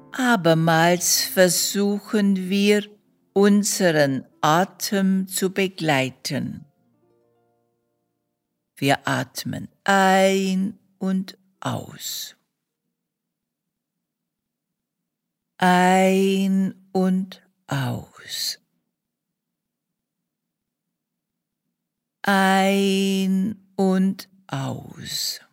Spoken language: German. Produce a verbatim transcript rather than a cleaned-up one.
Abermals versuchen wir, unseren Atem zu begleiten. Wir atmen ein und aus. Ein und aus. Ein und aus.